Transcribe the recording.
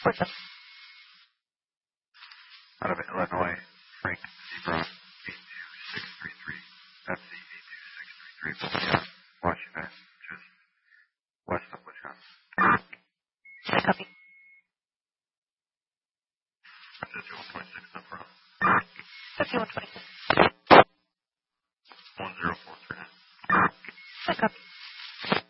What's up? Out of Illinois, Frank Sebron, 82633. That's the 82633. Bologna, Washington, just west of Wisconsin. I copy. That's 5126 up front. 5126. 1043. I copy.